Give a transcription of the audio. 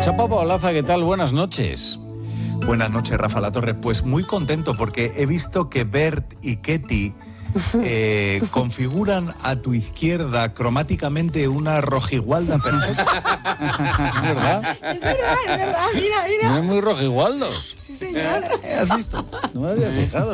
Chapo Paolaza, ¿qué tal? Buenas noches. Buenas noches, Rafa Latorre. Pues muy contento porque he visto que Bert y Ketty configuran a tu izquierda cromáticamente una rojigualda perfecta. ¿Verdad? Es verdad, mira. No es muy rojigualdos. Sí, señor. ¿Has visto? No me había fijado.